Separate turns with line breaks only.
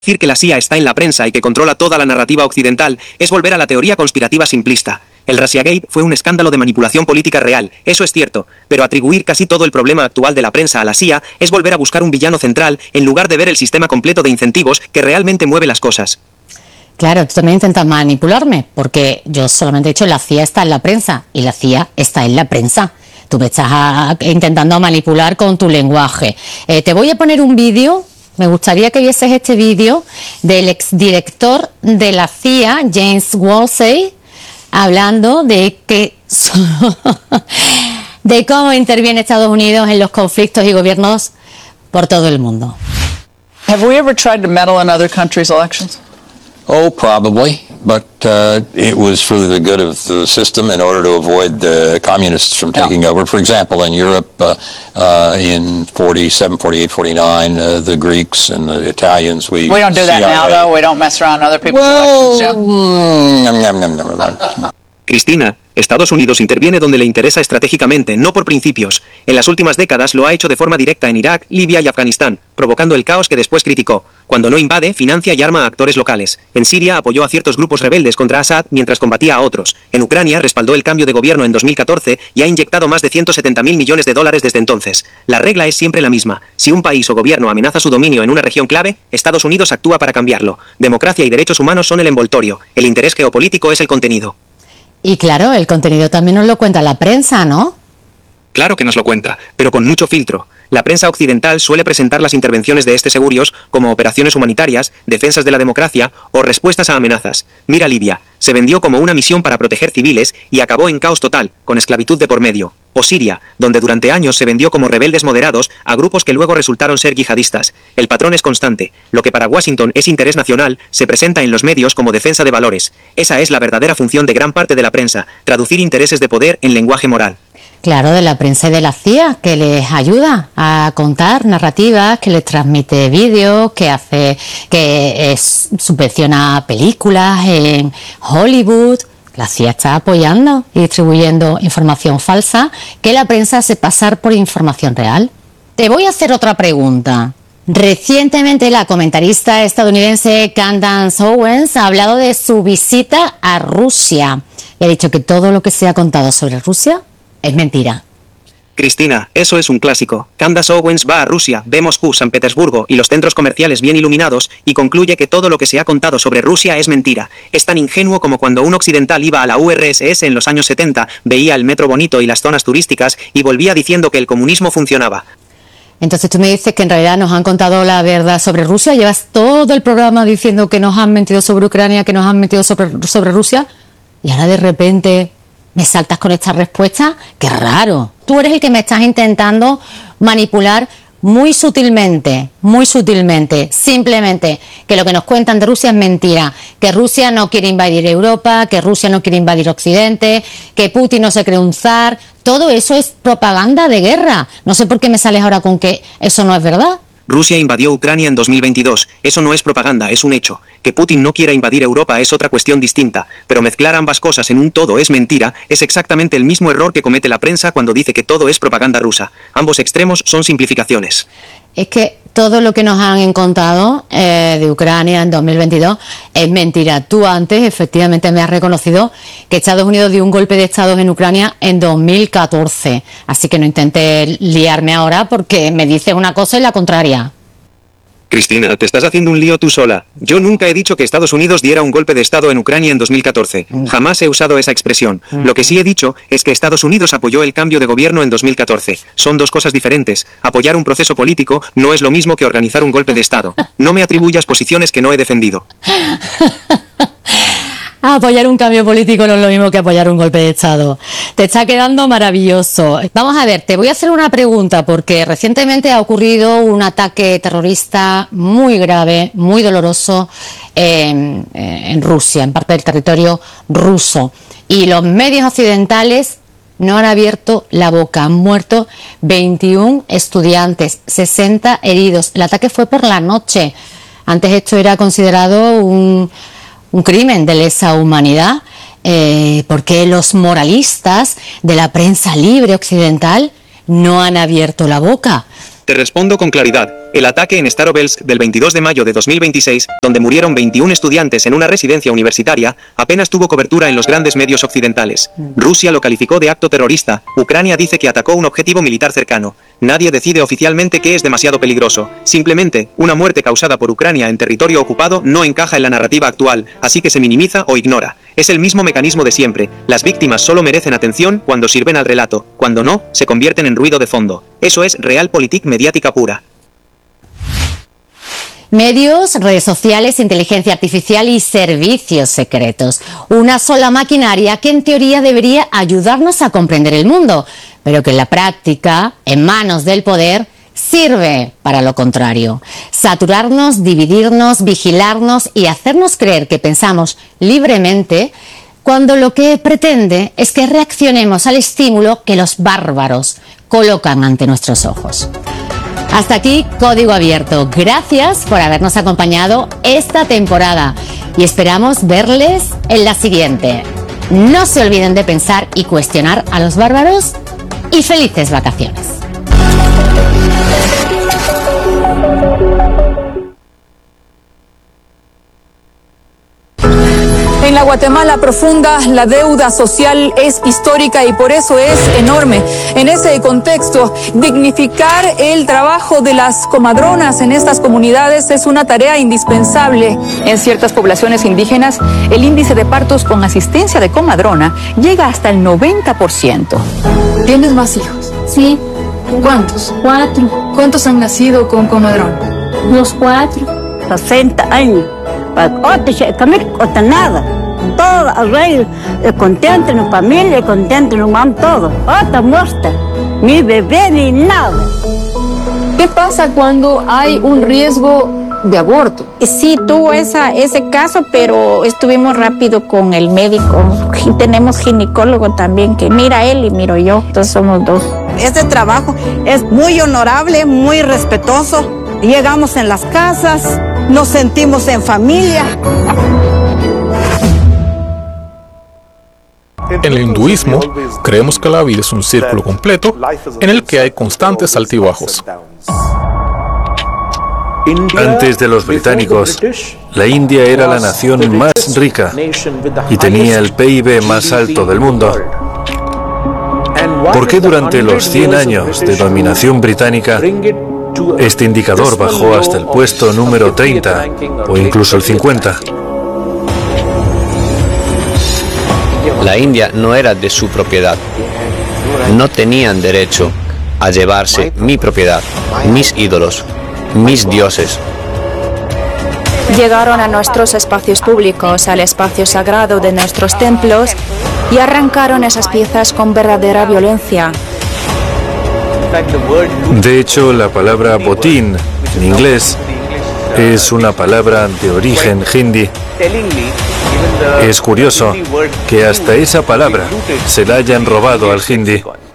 Decir que la CIA está en la prensa y que controla toda la narrativa occidental es volver a la teoría conspirativa simplista. El Russiagate fue un escándalo de manipulación política real, eso es cierto, pero atribuir casi todo el problema actual de la prensa a la CIA es volver a buscar un villano central en lugar de ver el sistema completo de incentivos que realmente mueve las cosas.
Claro, tú también intentas manipularme, porque yo solamente he dicho la CIA está en la prensa, y la CIA está en la prensa. Tú me estás intentando manipular con tu lenguaje. Te voy a poner un vídeo. Me gustaría que vieses este vídeo del exdirector de la CIA, James Woolsey, hablando de que de cómo interviene Estados Unidos en los conflictos y gobiernos por todo el mundo.
Have we ever tried to meddle in other countries' elections?
Oh, probably, but it was for the good of the system in order to avoid the communists from taking over. For example, in Europe, in 47, 48, 49, the Greeks and the Italians,
we don't do that now, though. We don't mess around other people's elections.
Cristina, Estados Unidos interviene donde le interesa estratégicamente, no por principios. En las últimas décadas lo ha hecho de forma directa en Irak, Libia y Afganistán, provocando el caos que después criticó. Cuando no invade, financia y arma a actores locales. En Siria apoyó a ciertos grupos rebeldes contra Assad mientras combatía a otros. En Ucrania respaldó el cambio de gobierno en 2014 y ha inyectado más de 170.000 millones de dólares desde entonces. La regla es siempre la misma. Si un país o gobierno amenaza su dominio en una región clave, Estados Unidos actúa para cambiarlo. Democracia y derechos humanos son el envoltorio. El interés geopolítico es el contenido.
Y claro, el contenido también nos lo cuenta la prensa, ¿no?
Claro que nos lo cuenta, pero con mucho filtro. La prensa occidental suele presentar las intervenciones de segurios como operaciones humanitarias, defensas de la democracia o respuestas a amenazas. Mira Libia, se vendió como una misión para proteger civiles y acabó en caos total, con esclavitud de por medio. O Siria, donde durante años se vendió como rebeldes moderados a grupos que luego resultaron ser yihadistas. El patrón es constante. Lo que para Washington es interés nacional, se presenta en los medios como defensa de valores. Esa es la verdadera función de gran parte de la prensa, traducir intereses de poder en lenguaje moral.
Claro, de la prensa y de la CIA, que les ayuda a contar narrativas, que les transmite vídeos, que subvenciona películas en Hollywood. La CIA está apoyando y distribuyendo información falsa que la prensa hace pasar por información real. Te voy a hacer otra pregunta. Recientemente la comentarista estadounidense Candace Owens ha hablado de su visita a Rusia y ha dicho que todo lo que se ha contado sobre Rusia es mentira.
Cristina, eso es un clásico. Candace Owens va a Rusia, ve Moscú, San Petersburgo y los centros comerciales bien iluminados y concluye que todo lo que se ha contado sobre Rusia es mentira. Es tan ingenuo como cuando un occidental iba a la URSS en los años 70, veía el metro bonito y las zonas turísticas y volvía diciendo que el comunismo funcionaba.
Entonces tú me dices que en realidad nos han contado la verdad sobre Rusia. Llevas todo el programa diciendo que nos han mentido sobre Ucrania, que nos han mentido sobre Rusia, y ahora de repente me saltas con esta respuesta. ¡Qué raro! Tú eres el que me estás intentando manipular muy sutilmente, simplemente que lo que nos cuentan de Rusia es mentira, que Rusia no quiere invadir Europa, que Rusia no quiere invadir Occidente, que Putin no se cree un zar. Todo eso es propaganda de guerra. No sé por qué me sales ahora con que eso no es verdad.
Rusia invadió Ucrania en 2022. Eso no es propaganda, es un hecho. Que Putin no quiera invadir Europa es otra cuestión distinta, pero mezclar ambas cosas en un todo es mentira, es exactamente el mismo error que comete la prensa cuando dice que todo es propaganda rusa. Ambos extremos son simplificaciones.
Es que todo lo que nos han contado de Ucrania en 2022 es mentira. Tú antes efectivamente me has reconocido que Estados Unidos dio un golpe de Estado en Ucrania en 2014. Así que no intentes liarme ahora porque me dices una cosa y la contraria.
Cristina, te estás haciendo un lío tú sola. Yo nunca he dicho que Estados Unidos diera un golpe de Estado en Ucrania en 2014. Jamás he usado esa expresión. Lo que sí he dicho es que Estados Unidos apoyó el cambio de gobierno en 2014. Son dos cosas diferentes. Apoyar un proceso político no es lo mismo que organizar un golpe de Estado. No me atribuyas posiciones que no he defendido.
Apoyar un cambio político no es lo mismo que apoyar un golpe de Estado. Te está quedando maravilloso. Vamos a ver, te voy a hacer una pregunta porque recientemente ha ocurrido un ataque terrorista muy grave, muy doloroso en Rusia, en parte del territorio ruso. Y los medios occidentales no han abierto la boca. Han muerto 21 estudiantes, 60 heridos. El ataque fue por la noche. Antes esto era considerado un crimen de lesa humanidad, porque los moralistas de la prensa libre occidental no han abierto la boca.
Te respondo con claridad. El ataque en Starovsk del 22 de mayo de 2026, donde murieron 21 estudiantes en una residencia universitaria, apenas tuvo cobertura en los grandes medios occidentales. Rusia lo calificó de acto terrorista, Ucrania dice que atacó un objetivo militar cercano. Nadie decide oficialmente que es demasiado peligroso. Simplemente, una muerte causada por Ucrania en territorio ocupado no encaja en la narrativa actual, así que se minimiza o ignora. Es el mismo mecanismo de siempre. Las víctimas solo merecen atención cuando sirven al relato, cuando no, se convierten en ruido de fondo. Eso es realpolitik mediática pura.
Medios, redes sociales, inteligencia artificial y servicios secretos. Una sola maquinaria que en teoría debería ayudarnos a comprender el mundo, pero que en la práctica, en manos del poder, sirve para lo contrario. Saturarnos, dividirnos, vigilarnos y hacernos creer que pensamos libremente, cuando lo que pretende es que reaccionemos al estímulo que los bárbaros colocan ante nuestros ojos. Hasta aquí Código Abierto. Gracias por habernos acompañado esta temporada y esperamos verles en la siguiente. No se olviden de pensar y cuestionar a los bárbaros y felices vacaciones.
En la Guatemala profunda, la deuda social es histórica y por eso es enorme. En ese contexto, dignificar el trabajo de las comadronas en estas comunidades es una tarea indispensable. En ciertas poblaciones indígenas, el índice de partos con asistencia de comadrona llega hasta el 90%. ¿Tienes más hijos?
Sí.
¿Cuántos?
4.
¿Cuántos han nacido con comadrona?
Los 4.
60 años. Nada. Todo arreglo. Contento en la familia, contento en la mamá, todo. Otra muestra. Ni bebé ni nada.
¿Qué pasa cuando hay un riesgo de aborto?
Sí, tuvo ese caso, pero estuvimos rápido con el médico. Y tenemos ginecólogo también, que mira él y miro yo. Entonces somos 2.
Este trabajo es muy honorable, muy respetuoso. Llegamos en las casas, nos sentimos en familia.
En el hinduismo, creemos que la vida es un círculo completo en el que hay constantes altibajos.
Antes de los británicos, la India era la nación más rica y tenía el PIB más alto del mundo. ¿Por qué durante los 100 años de dominación británica este indicador bajó hasta el puesto número 30 o incluso el 50?
La India no era de su propiedad. No tenían derecho a llevarse mi propiedad, mis ídolos, mis dioses.
Llegaron a nuestros espacios públicos, al espacio sagrado de nuestros templos, y arrancaron esas piezas con verdadera violencia.
De hecho, la palabra botín en inglés es una palabra de origen hindi. Es curioso que hasta esa palabra se la hayan robado al hindi.